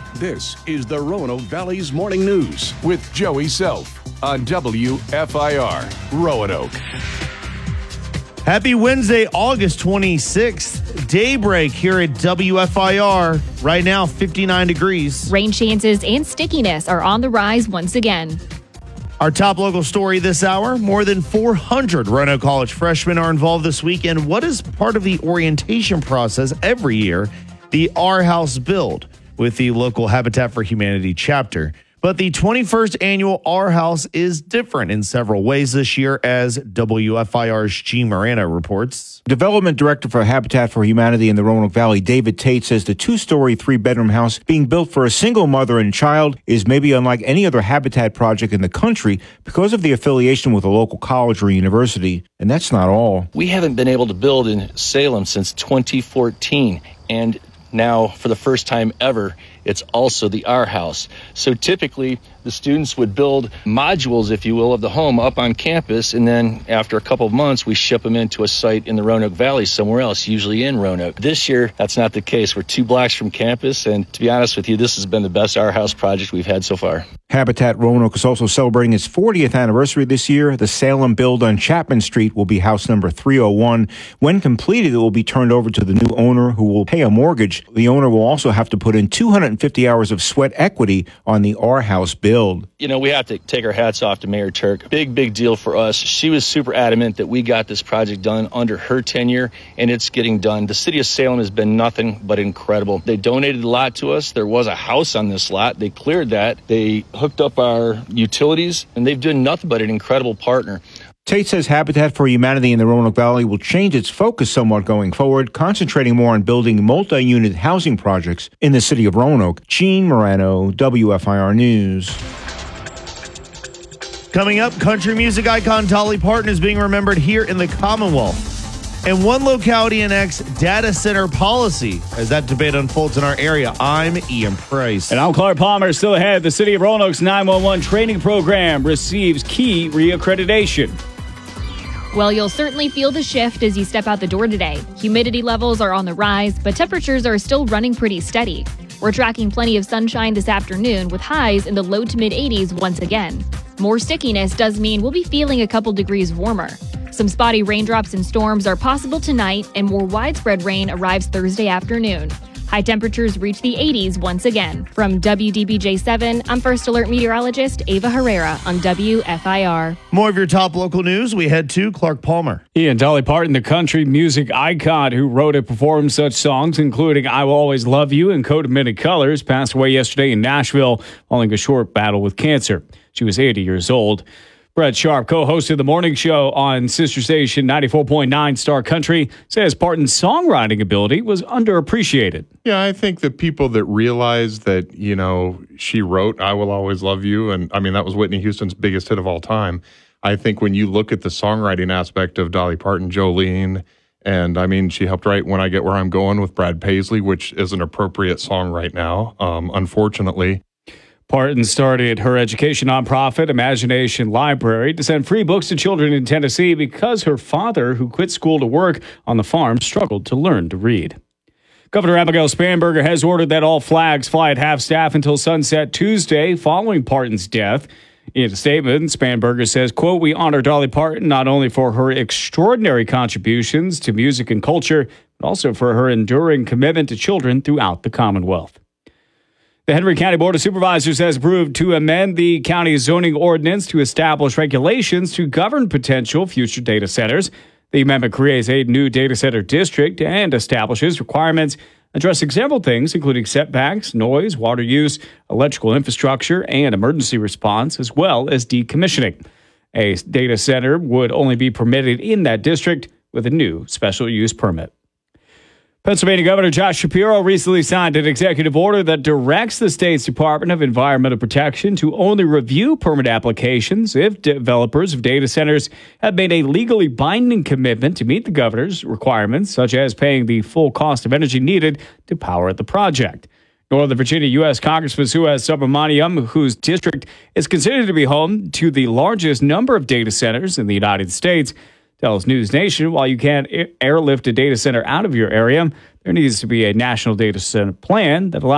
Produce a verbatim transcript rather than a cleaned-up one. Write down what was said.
This is the Roanoke Valley's Morning News with Joey Self on W F I R Roanoke. Happy Wednesday, August twenty-sixth. Daybreak here at W F I R. Right now, fifty-nine degrees. Rain chances and stickiness are on the rise once again. Our top local story this hour, more than four hundred Roanoke College freshmen are involved this week in what is part of the orientation process every year, the Our House Build, with the local Habitat for Humanity chapter. But the twenty-first annual Our House is different in several ways this year, as W F I R's Gene Morano reports. Development Director for Habitat for Humanity in the Roanoke Valley, David Tate, says the two-story, three-bedroom house being built for a single mother and child is maybe unlike any other Habitat project in the country because of the affiliation with a local college or university. And that's not all. We haven't been able to build in Salem since twenty fourteen, and now, for the first time ever, it's also the Our House. So typically, the students would build modules, if you will, of the home up on campus, and then after a couple of months, we ship them into a site in the Roanoke Valley somewhere else, usually in Roanoke. This year, that's not the case. We're two blocks from campus, and to be honest with you, this has been the best Our House project we've had so far. Habitat Roanoke is also celebrating its fortieth anniversary this year. The Salem build on Chapman Street will be house number three oh one. When completed, it will be turned over to the new owner, who will pay a mortgage. The owner will also have to put in two hundred fifty hours of sweat equity on the Our House build. You know, we have to take our hats off to Mayor Turk. Big, big deal for us. She was super adamant that we got this project done under her tenure, and it's getting done. The city of Salem has been nothing but incredible. They donated a lot to us. There was a house on this lot. They cleared that. They hooked up our utilities, and they've done nothing but an incredible partner. Tate says Habitat for Humanity in the Roanoke Valley will change its focus somewhat going forward, concentrating more on building multi-unit housing projects in the city of Roanoke. Gene Morano, W F I R News. Coming up, country music icon Dolly Parton is being remembered here in the Commonwealth. And one locality enacts data center policy. As that debate unfolds in our area, I'm Ian Price. And I'm Clark Palmer. Still ahead, the City of Roanoke's nine one one training program receives key reaccreditation. Well, you'll certainly feel the shift as you step out the door today. Humidity levels are on the rise, but temperatures are still running pretty steady. We're tracking plenty of sunshine this afternoon with highs in the low to mid eighties once again. More stickiness does mean we'll be feeling a couple degrees warmer. Some spotty raindrops and storms are possible tonight, and more widespread rain arrives Thursday afternoon. High temperatures reach the eighties once again. From W D B J seven, I'm First Alert meteorologist Ava Herrera on W F I R. More of your top local news. We head to Clark Palmer. Ian, Dolly Parton, the country music icon who wrote and performed such songs, including I Will Always Love You and Coat of Many Colors, passed away yesterday in Nashville following a short battle with cancer. She was eighty years old. Brett Sharp, co-host of the morning show on sister station ninety-four point nine Star Country, says Parton's songwriting ability was underappreciated. Yeah, I think the people that realize that, you know, she wrote I Will Always Love You, and I mean, that was Whitney Houston's biggest hit of all time. I think when you look at the songwriting aspect of Dolly Parton, Jolene, and I mean, she helped write When I Get Where I'm Going with Brad Paisley, which is an appropriate song right now, um, unfortunately. Parton started her education nonprofit, Imagination Library, to send free books to children in Tennessee because her father, who quit school to work on the farm, struggled to learn to read. Governor Abigail Spanberger has ordered that all flags fly at half-staff until sunset Tuesday following Parton's death. In a statement, Spanberger says, quote, we honor Dolly Parton not only for her extraordinary contributions to music and culture, but also for her enduring commitment to children throughout the Commonwealth. The Henry County Board of Supervisors has approved to amend the county's zoning ordinance to establish regulations to govern potential future data centers. The amendment creates a new data center district and establishes requirements addressing several things, including setbacks, noise, water use, electrical infrastructure, and emergency response, as well as decommissioning. A data center would only be permitted in that district with a new special use permit. Pennsylvania Governor Josh Shapiro recently signed an executive order that directs the state's Department of Environmental Protection to only review permit applications if developers of data centers have made a legally binding commitment to meet the governor's requirements, such as paying the full cost of energy needed to power the project. Northern Virginia U S Congressman Suez Subramaniam, whose district is considered to be home to the largest number of data centers in the United States, tells News Nation, while you can't airlift a data center out of your area, there needs to be a national data center plan that allows